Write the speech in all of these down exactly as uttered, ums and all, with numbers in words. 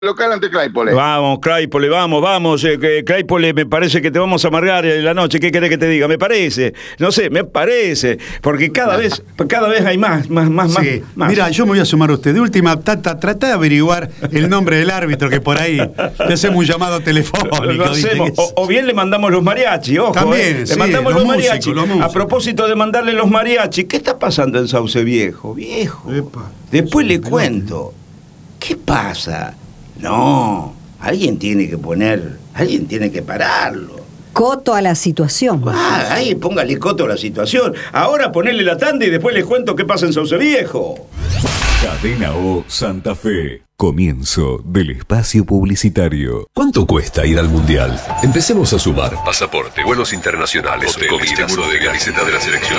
Local ante Claypole. Vamos, Claypole, vamos, vamos. Eh, que Claypole, me parece que te vamos a amargar en la noche. ¿Qué querés que te diga? Me parece. No sé, me parece. Porque cada vez, cada vez hay más, más, más, sí. más. Mira, yo me voy a sumar a usted. De última, trata, trata de averiguar el nombre del árbitro, que por ahí le hacemos un llamado telefónico. Lo, lo hacemos. O, o bien le mandamos los mariachi, ojo. También, eh. sí, le mandamos los los músicos, mariachi. los músicos. A propósito de mandarle los mariachi, ¿qué está pasando en Sauce Viejo? Viejo. Epa. Después le cuento. ¿Qué pasa? No, alguien tiene que poner, alguien tiene que pararlo. Coto a la situación. Ah, ahí póngale coto a la situación. Ahora ponele la tanda y después les cuento qué pasa en Sauce Viejo. Cadena O Santa Fe. Comienzo del espacio publicitario. ¿Cuánto cuesta ir al Mundial? Empecemos a sumar. Pasaporte, vuelos internacionales, hotel, comida, seguro de camiseta de la selección.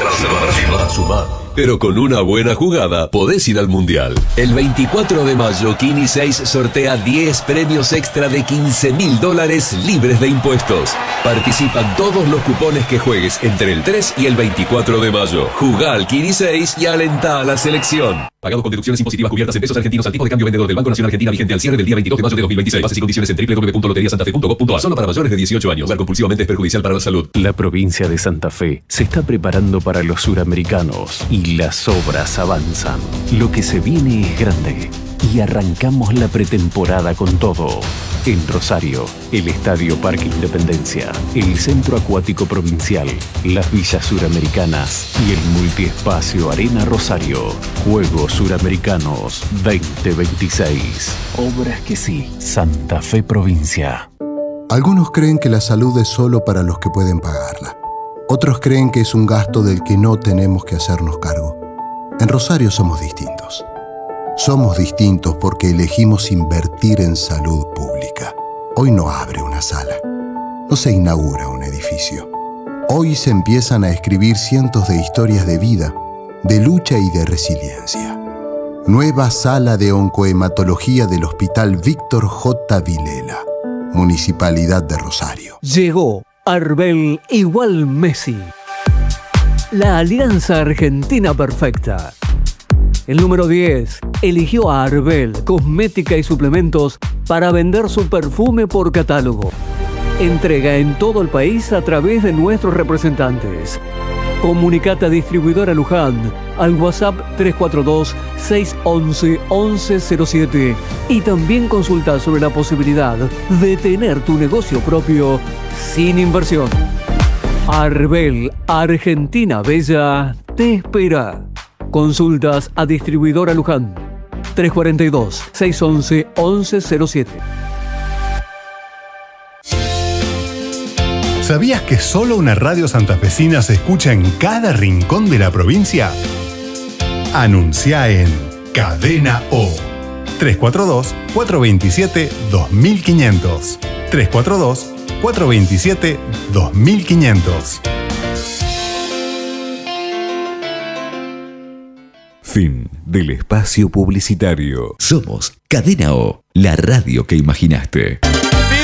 Sumar, sumar. Pero con una buena jugada podés ir al Mundial. El veinticuatro de mayo, Kini seis sortea diez premios extra de quince mil dólares libres de impuestos. Participan todos los cupones que juegues entre el tres y el veinticuatro de mayo. Jugá al Kini seis y alentá a la selección. Pagado con deducciones impositivas cubiertas en pesos argentinos al tipo de cambio vendedor del Banco Nacional Argentina vigente al cierre del día veintidós de mayo de dos mil veintiséis. Bases y condiciones en doble u doble u doble u punto lotería santa fe punto gov punto a r. Solo para mayores de dieciocho años. Jugar compulsivamente es perjudicial para la salud. La provincia de Santa Fe se está preparando para los suramericanos y las obras avanzan. Lo que se viene es grande y arrancamos la pretemporada con todo. En Rosario, el Estadio Parque Independencia, el Centro Acuático Provincial, las Villas Suramericanas y el Multiespacio Arena Rosario. Juegos Suramericanos veinte veintiséis. Obras que sí. Santa Fe Provincia. Algunos creen que la salud es solo para los que pueden pagarla. Otros creen que es un gasto del que no tenemos que hacernos cargo. En Rosario somos distintos. Somos distintos porque elegimos invertir en salud pública. Hoy no abre una sala. No se inaugura un edificio. Hoy se empiezan a escribir cientos de historias de vida, de lucha y de resiliencia. Nueva sala de oncohematología del Hospital Víctor J. Vilela, Municipalidad de Rosario. Llegó Arbel igual Messi. La alianza argentina perfecta. El número diez eligió a Arbel, cosmética y suplementos, para vender su perfume por catálogo. Entrega en todo el país a través de nuestros representantes. Comunicate a Distribuidora Luján al WhatsApp tres cuatro dos, seis uno uno, uno cero cero siete y también consulta sobre la posibilidad de tener tu negocio propio sin inversión. Arbel, Argentina Bella, te espera. Consultas a Distribuidora Luján tres cuatro dos, seis uno uno, uno cero siete. ¿Sabías que solo una radio santafesina se escucha en cada rincón de la provincia? Anuncia en Cadena O. tres cuatro dos, cuatro dos siete, dos mil quinientos. tres cuatro dos, cuatro dos siete, dos mil quinientos. Fin del espacio publicitario. Somos Cadena O, la radio que imaginaste.